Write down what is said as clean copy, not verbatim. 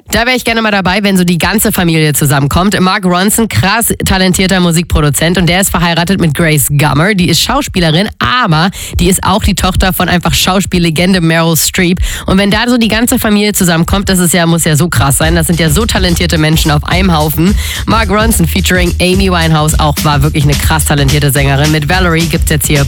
Da wäre ich gerne mal dabei, wenn so die ganze Familie zusammenkommt. Mark Ronson, krass talentierter Musikproduzent und der ist verheiratet mit Grace Gummer. Die ist Schauspielerin, aber die ist auch die Tochter von einfach Schauspiellegende Meryl Streep. Und wenn da so die ganze Familie zusammenkommt, muss ja so krass sein. Das sind ja so talentierte Menschen auf einem Haufen. Mark Ronson featuring Amy Winehouse war wirklich eine krass talentierte Sängerin. Mit Valerie gibt's jetzt hier